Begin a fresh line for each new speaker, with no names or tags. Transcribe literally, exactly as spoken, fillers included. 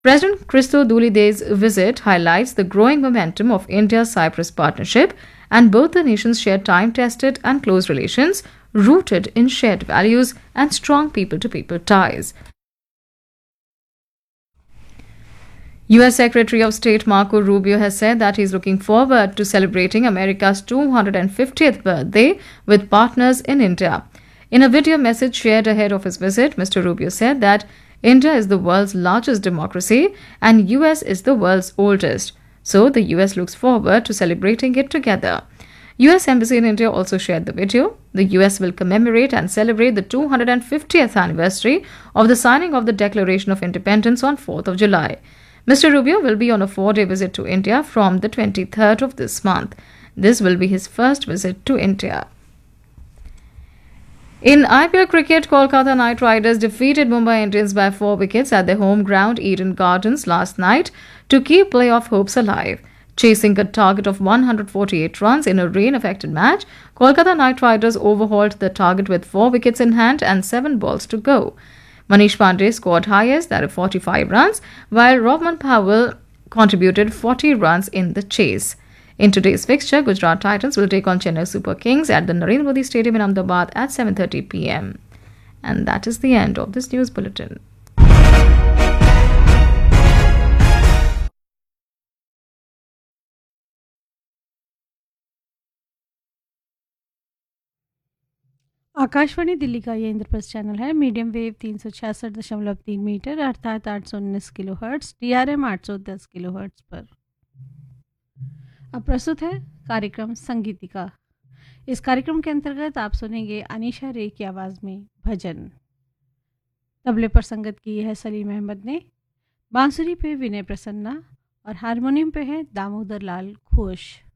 President Christodoulides' visit highlights the growing momentum of India-Cyprus partnership, and both the nations share time-tested and close relations rooted in shared values and strong people-to-people ties. U S Secretary of State Marco Rubio has said that he is looking forward to celebrating America's two hundred fiftieth birthday with partners in India. In a video message shared ahead of his visit, Mister Rubio said that India is the world's largest democracy and U S is the world's oldest. So the U S looks forward to celebrating it together. U S Embassy in India also shared the video. The U S will commemorate and celebrate the two hundred fiftieth anniversary of the signing of the Declaration of Independence on fourth of July. Mister Rubio will be on a four-day visit to India from the twenty-third of this month. This will be his first visit to India. In I P L cricket, Kolkata Knight Riders defeated Mumbai Indians by four wickets at their home ground Eden Gardens last night to keep playoff hopes alive. Chasing a target of one hundred forty-eight runs in a rain-affected match, Kolkata Knight Riders overhauled the target with four wickets in hand and seven balls to go. Manish Pandey scored highest at forty-five runs, while Robman Powell contributed forty runs in the chase. In today's fixture, Gujarat Titans will take on Chennai Super Kings at the Narendra Modi Stadium in Ahmedabad at seven thirty p m. And that is the end of this news bulletin.
Akashvani Delhi का ये Indraprastha channel है। Medium wave तीन सौ छियासठ दशमलव तीन metre अर्थात आठ सौ उन्नीस kilo hertz, D R M आठ सौ दस किलो हर्ट्स पर। अब प्रस्तुत है कार्यक्रम संगीतिका। इस कार्यक्रम के अंतर्गत आप सुनेंगे अनीशा रे की आवाज़ में भजन। तबले पर संगत की है सलीम अहमद ने, बांसुरी पे विनय प्रसन्ना और हारमोनियम पे है दामोदर लाल घोष।